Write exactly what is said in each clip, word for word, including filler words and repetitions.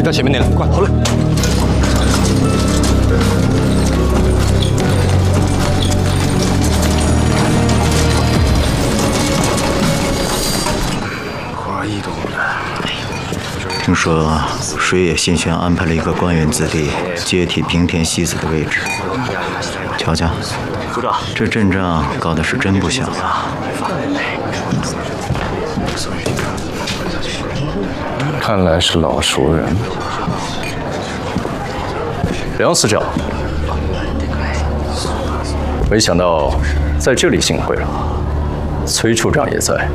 到前面那了，快！好嘞。 花一都不来。 听说水野信玄安排了一个官员子弟接替平田希子的位置。瞧瞧， 组长， 这阵仗搞的是真不小啊！ 看来是老熟人。梁司长，没想到在这里幸会了。崔处长也在。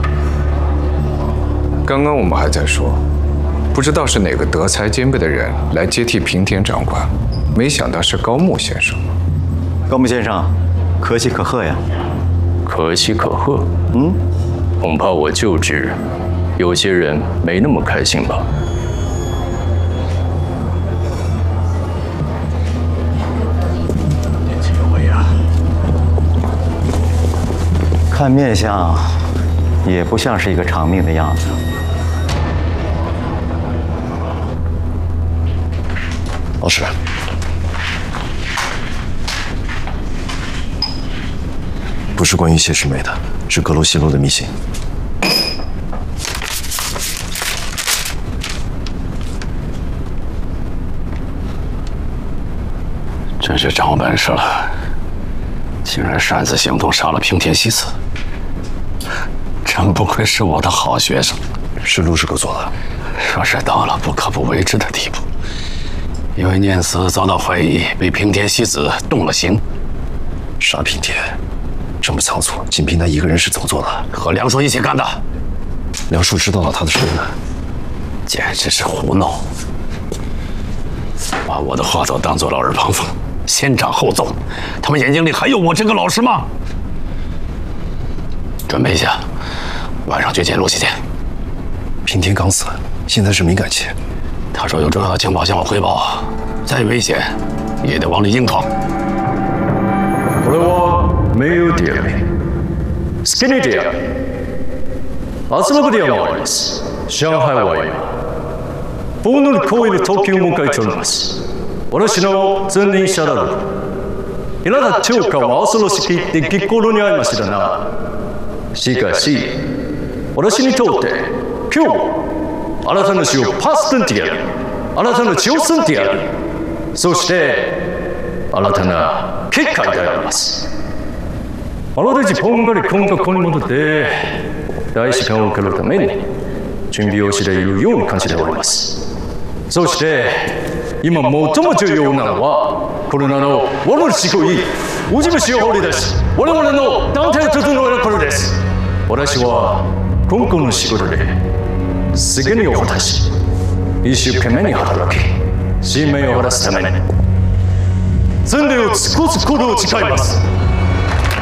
刚刚我们还在说，不知道是哪个德才兼备的人来接替平田长官，没想到是高木先生。 高木先生，可喜可贺呀！ 可喜可贺？嗯，恐怕我就职，有些人没那么开心吧。 看面相，也不像是一个长命的样子。 老师，不是关于谢世美的，是阁楼泄露的密信。 真是长本事了，竟然擅自行动杀了平田希子。真不愧是我的好学生， 是陆师哥做的。 说是到了不可不为之的地步。因为念慈遭到怀疑，被平田希子动了刑。 杀平田，这么仓促，仅凭他一个人是怎么做的？ 和梁叔一起干的。 梁叔知道了他的身份， 简直是胡闹！把我的话都当作老耳旁风，先斩后奏。他们眼睛里还有我这个老师吗？准备一下，晚上去见陆西天。 平田刚死，现在是敏感期。 他说有重要的情报向我汇报，再危险也得往里硬闯。 これはメイウディア、スキニディア、アスロブディアもあります。上海は今、ボーノル行為の等級を迎えております。私の前任者である稲田長官は恐ろしきって激心に遭いましたな。しかし、私にとって今日、あなたの死をパステンティアル、あなたの血を吸ってやる。そして新たな結果であります。あなたたちこんがり今後ここに戻って大使館を受けるために準備をしているように感じております。そして今最も重要なのはコロナの我々仕事に宇治虫を放り出し我々の団体を整えることです。私は今後の仕事で責任を果たし一生懸命に働き使命を果たすために全力を尽くすことを誓います。